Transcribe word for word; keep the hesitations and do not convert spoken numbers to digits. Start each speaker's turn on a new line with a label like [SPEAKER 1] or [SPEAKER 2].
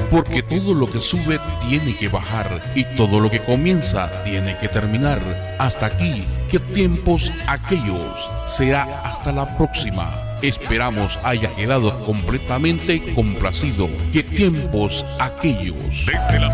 [SPEAKER 1] porque todo lo que sube tiene que bajar y todo lo que comienza tiene que terminar. Hasta aquí, qué tiempos aquellos. Será hasta la próxima. Esperamos haya quedado completamente complacido. Qué tiempos aquellos. Desde la